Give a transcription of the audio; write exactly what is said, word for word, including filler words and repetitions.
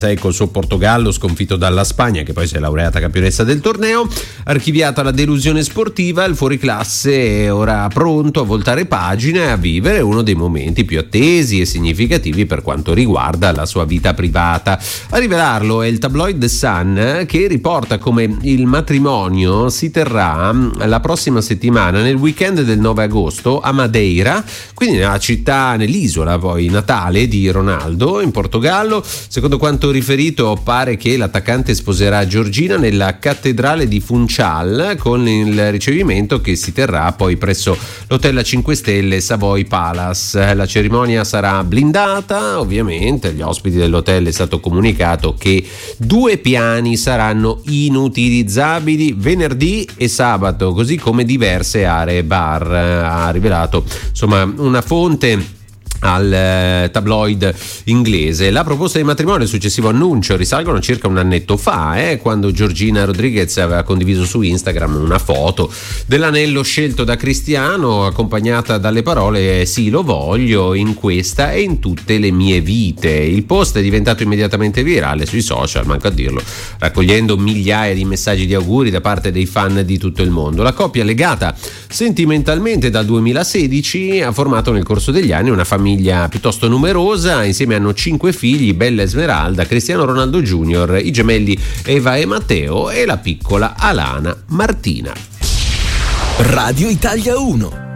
col suo Portogallo sconfitto dalla Spagna, che poi si è laureata campionessa del torneo. Archiviata la delusione sportiva, il fuoriclasse è ora pronto a voltare pagina e a vivere uno dei momenti più attesi e significativi per quanto riguarda la sua vita privata. A rivelarlo è il tabloid The Sun, che riporta come il matrimonio si terrà la prossima settimana, nel weekend del nove agosto, a Madeira, quindi nella città, nell'isola poi natale di Ronaldo, in Portogallo. Secondo quanto riferito, pare che l'attaccante sposerà Giorgina nella cattedrale di Funchal, con il ricevimento che si terrà poi presso l'hotel a cinque stelle Savoy Palace. La cerimonia sarà blindata, ovviamente agli ospiti dell'hotel è stato comunicato che due piani saranno inutilizzabili venerdì e sabato, così come diverse aree bar, ha rivelato insomma una fonte al tabloid inglese. La proposta di matrimonio e il successivo annuncio risalgono circa un annetto fa, eh, quando Georgina Rodriguez aveva condiviso su Instagram una foto dell'anello scelto da Cristiano, accompagnata dalle parole "sì, lo voglio in questa e in tutte le mie vite". Il post è diventato immediatamente virale sui social, manco a dirlo, raccogliendo migliaia di messaggi di auguri da parte dei fan di tutto il mondo. La coppia, legata sentimentalmente dal duemilasedici, ha formato nel corso degli anni una famiglia piuttosto numerosa. Insieme hanno cinque figli: Bella Esmeralda, Cristiano Ronaldo Junior, i gemelli Eva e Matteo e la piccola Alana Martina. Radio Italia uno.